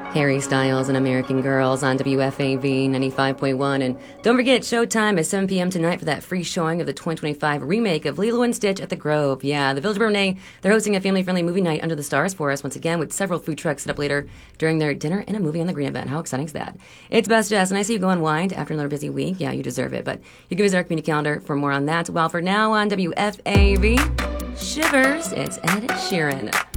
Harry Styles and American Girls on WFAV 95.1. And don't forget, showtime at 7 p.m. tonight for that free showing of the 2025 remake of Lilo & Stitch at the Grove. Yeah, the Village of Burnett, they're hosting a family-friendly movie night under the stars for us once again with several food trucks set up later during their dinner and a movie on the green event. How exciting is that? It's Best Jazz, and I see you go unwind after another busy week. Yeah, you deserve it. But you can visit our community calendar for more on that. Well, for now on WFAV, Shivers, it's Ed Sheeran.